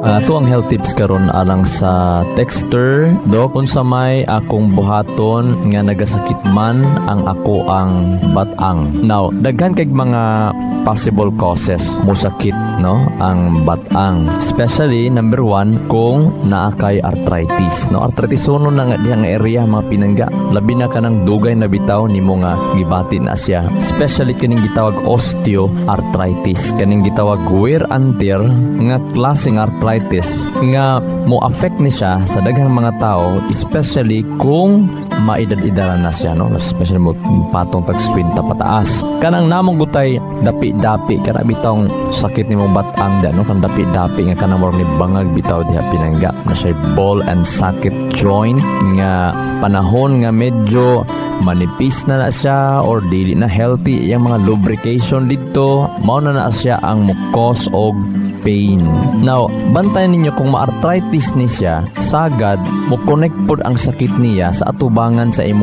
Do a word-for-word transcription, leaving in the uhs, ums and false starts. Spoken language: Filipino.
Uh, ito ang health tips karon alang sa texter. Do kung sa may akong buhaton nga nagasakit man ang ako ang batang. Now, daghan kay mga possible causes mo sakit no ang batang. Especially number one kung naa kay arthritis. No, arthritis uno na nga diyang area mga pinangga. Labi na kanang dugay na bitaw nimo nga gibati na siya. Especially kining gitawag osteoarthritis. Kaning gitawag wear and tear nga klaseng arthritis nga mo affect ni siya sa daghang mga tao, especially kung maedad-edaran na siya, no? Especially mo patong tag-swinta pataas. Kanang namong gutay dapi-dapi kana bitong sakit nimo batang da, no? Kan dapi-dapi nga kanang ni bangag bitaw diha pinangga na siya ball and socket joint nga panahon nga medyo manipis na na siya or dili na healthy yung mga lubrication dito, mao na na siya ang mo cause og pain. Now, bantayan ninyo kung ma-arthritis ni siya, sagad mo connect pod ang sakit niya sa atubangan sa imo